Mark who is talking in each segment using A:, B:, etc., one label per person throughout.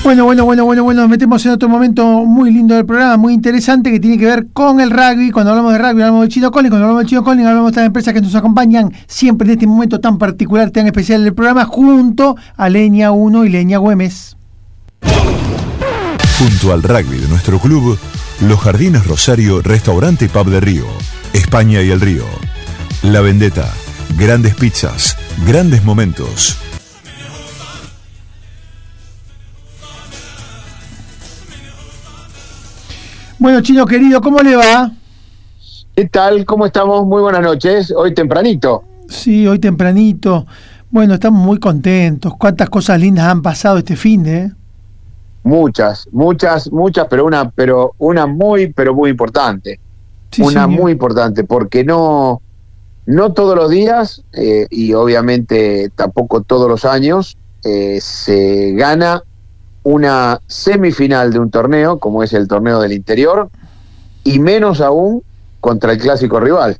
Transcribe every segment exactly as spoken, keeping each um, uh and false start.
A: Bueno, bueno, bueno, bueno, bueno, nos metemos en otro momento muy lindo del programa, muy interesante, que tiene que ver con el rugby. Cuando hablamos de rugby hablamos de Chino Collins, cuando hablamos de Chino Collins hablamos de estas empresas que nos acompañan siempre en este momento tan particular, tan especial del programa, junto a Leña uno y Leña Güemes.
B: Junto al rugby de nuestro club, Los Jardines Rosario, Restaurante y Pub de Río, España y el Río. La Vendetta, grandes pizzas, grandes momentos.
A: Bueno, Chino querido, ¿cómo le va?
C: ¿Qué tal? ¿Cómo estamos? Muy buenas noches. Hoy tempranito.
A: Sí, hoy tempranito. Bueno, estamos muy contentos. ¿Cuántas cosas lindas han pasado este fin de?
C: Muchas, muchas, muchas, pero una, pero una muy, pero muy importante.
A: Sí,
C: una
A: señor.
C: muy importante, porque no, no todos los días eh, y obviamente tampoco todos los años eh, se gana una semifinal de un torneo, como es el torneo del interior, y menos aún contra el clásico rival.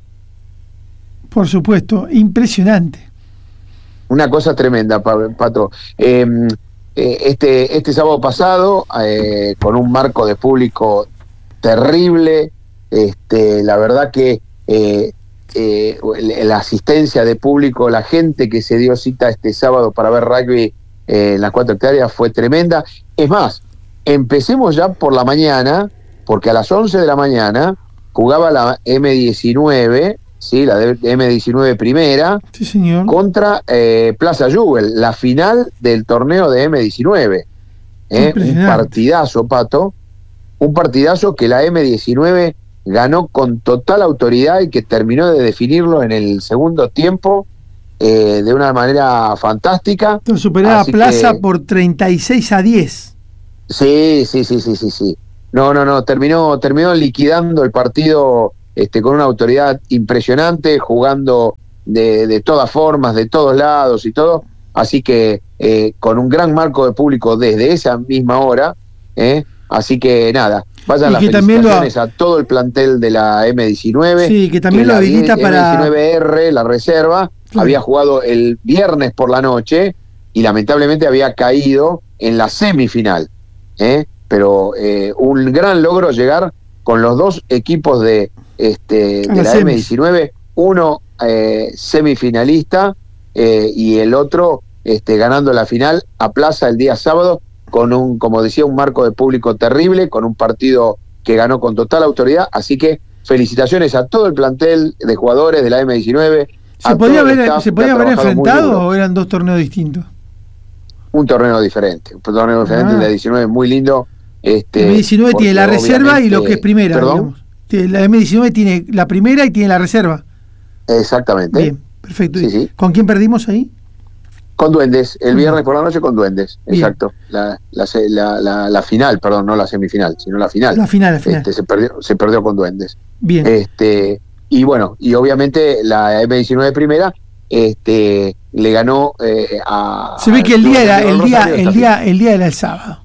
A: Por supuesto, impresionante.
C: Una cosa tremenda, Pato. Eh, eh, este, este sábado pasado, eh, con un marco de público terrible, este, la verdad que eh, eh, la asistencia de público, la gente que se dio cita este sábado para ver rugby Eh, en las cuatro hectáreas fue tremenda. Es más, empecemos ya por la mañana, porque a las once de la mañana jugaba la eme diecinueve, ¿sí? La de eme diecinueve primera,
A: Sí, señor.
C: contra eh, Plaza Jubel, la final del torneo de eme diecinueve. ¿eh? Un partidazo, Pato, un partidazo que la eme diecinueve ganó con total autoridad y que terminó de definirlo en el segundo tiempo Eh, de una manera fantástica.
A: Entonces, superaba a Plaza
C: que,
A: por treinta y seis a diez.
C: Sí, sí, sí, sí, sí, sí. No, no, no, terminó, terminó liquidando el partido este, con una autoridad impresionante, jugando de, de todas formas, de todos lados y todo. Así que eh, con un gran marco de público desde esa misma hora. ¿eh? Así que nada, vayan las felicitaciones lo... a todo el plantel de la eme diecinueve.
A: Sí, que también
C: que
A: lo
C: la
A: habilita para...
C: eme diecinueve erre, la reserva, sí. Había jugado el viernes por la noche y lamentablemente había caído en la semifinal. ¿eh? Pero eh, un gran logro llegar con los dos equipos de, este, de la eme diecinueve, uno eh, semifinalista eh, y el otro este, ganando la final a Plaza el día sábado, con un, como decía, un marco de público terrible, con un partido que ganó con total autoridad. Así que felicitaciones a todo el plantel de jugadores de la eme diecinueve.
A: ¿Se podía haber, ¿se podía haber enfrentado o eran dos torneos distintos?
C: Un torneo diferente, un torneo diferente, ah. el de diecinueve muy lindo. Este,
A: la eme diecinueve tiene la reserva y lo que es primera, digamos. La eme diecinueve tiene la primera y tiene la reserva.
C: Exactamente.
A: Bien, perfecto.
C: Sí, sí.
A: ¿Con quién perdimos ahí?
C: Con Duendes, el viernes por la noche con Duendes, bien. Exacto. La, la, la, la, la final, perdón, no la semifinal, sino la final.
A: La final, la final.
C: Este, se perdió, se perdió con Duendes.
A: Bien.
C: Este, y bueno, y obviamente la eme diecinueve primera este, le ganó eh, a...
A: Se ve que el día era el día, el día, el día era el sábado.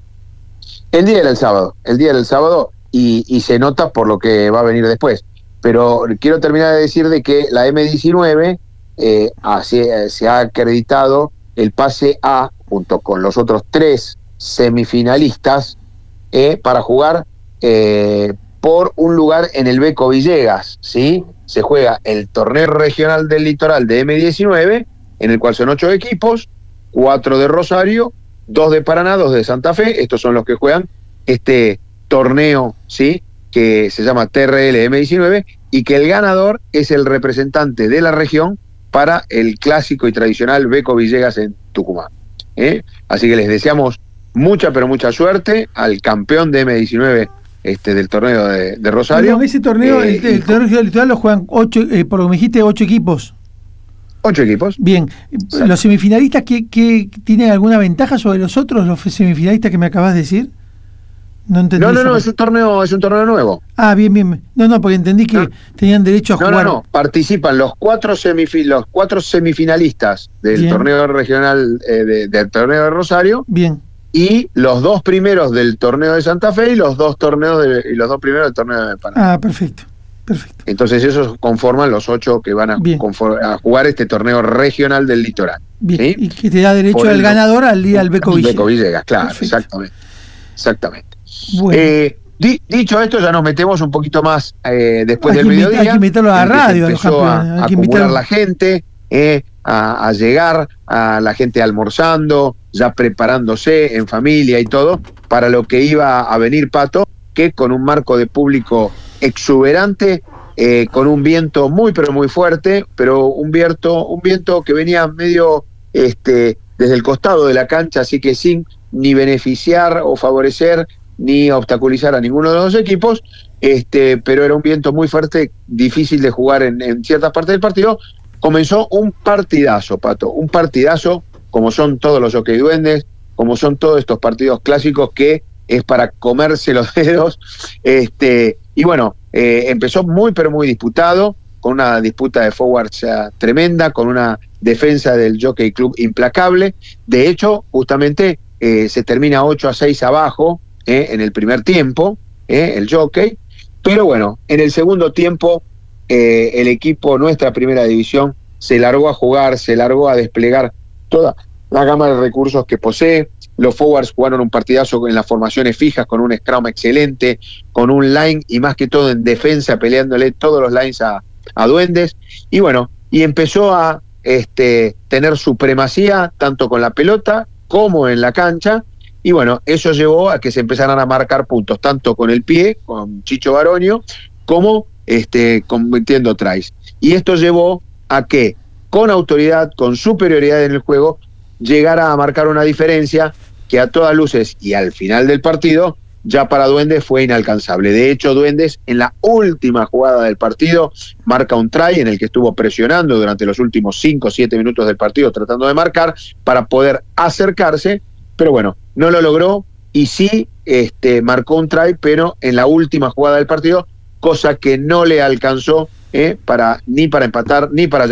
C: El día era el sábado, el día era el sábado y, y se nota por lo que va a venir después. Pero quiero terminar de decir de que la eme diecinueve eh, así, eh, se ha acreditado el pase A junto con los otros tres semifinalistas eh, para jugar eh, por un lugar en el Beco Villegas, ¿sí? Se juega el torneo regional del litoral de eme diecinueve, en el cual son ocho equipos, cuatro de Rosario, dos de Paraná, dos de Santa Fe. Estos son los que juegan este torneo, ¿sí? Que se llama T R L eme diecinueve, y que el ganador es el representante de la región para el clásico y tradicional Beco Villegas en Tucumán. ¿eh? Así que les deseamos mucha, pero mucha suerte al campeón de eme diecinueve este, del torneo de, de Rosario.
A: No, ese torneo, eh, el, el torneo litoral lo juegan ocho, eh, por lo que me dijiste, ocho equipos.
C: Ocho equipos.
A: Bien. Exacto. ¿Los semifinalistas que, que tienen alguna ventaja sobre los otros, los semifinalistas que me acabas de decir? No entendí.
C: No, no,
A: eso.
C: no, es un torneo, es un torneo nuevo.
A: Ah, bien, bien. No, no, porque entendí que no. tenían derecho a
C: no,
A: jugar.
C: No, no, participan los cuatro semifil los cuatro semifinalistas del bien. torneo regional eh, de, del torneo de Rosario.
A: Bien.
C: Y los dos primeros del torneo de Santa Fe y los dos torneos de, y los dos primeros del torneo de Paraná.
A: Ah, perfecto.
C: Perfecto. Entonces esos conforman los ocho que van a, a jugar este torneo regional del litoral.
A: Bien. ¿Sí? Y que te da derecho al ganador al día al Beco Villegas.
C: Beco Villegas, claro, perfecto. exactamente. Exactamente. Bueno. Eh, di, dicho esto, ya nos metemos un poquito más eh, después del mediodía. Hay
A: que invitarlo a la radio.
C: Empezó a, a acumular la gente, eh, a, a llegar, a la gente almorzando, ya preparándose en familia y todo, para lo que iba a venir, Pato, que con un marco de público exuberante, eh, con un viento muy pero muy fuerte, pero un viento, un viento que venía medio este, desde el costado de la cancha, así que sin ni beneficiar o favorecer ni obstaculizar a ninguno de los equipos, este, pero era un viento muy fuerte, difícil de jugar en, en ciertas partes del partido. Comenzó un partidazo, Pato, un partidazo, como son todos los Jockey Duendes, como son todos estos partidos clásicos que es para comerse los dedos, este, y bueno, eh, empezó muy pero muy disputado, con una disputa de forwards uh, tremenda, con una defensa del Jockey Club implacable. De hecho, justamente eh, se termina ocho a seis abajo eh, en el primer tiempo, eh, el Jockey, pero bueno, en el segundo tiempo eh, el equipo, nuestra primera división, se largó a jugar, se largó a desplegar toda la gama de recursos que posee. Los forwards jugaron un partidazo en las formaciones fijas, con un scrum excelente, con un line y más que todo en defensa, peleándole todos los lines a, a Duendes. Y bueno, y empezó a este, tener supremacía tanto con la pelota como en la cancha. Y bueno, eso llevó a que se empezaran a marcar puntos, tanto con el pie, con Chicho Baroño, como este, convirtiendo tries. Y esto llevó a que, con autoridad, con superioridad en el juego, llegara a marcar una diferencia que a todas luces y al final del partido ya para Duendes fue inalcanzable. De hecho, Duendes en la última jugada del partido marca un try en el que estuvo presionando durante los últimos cinco o siete minutos del partido tratando de marcar para poder acercarse, pero bueno, no lo logró y sí este, marcó un try, pero en la última jugada del partido, cosa que no le alcanzó eh, para, ni para empatar ni para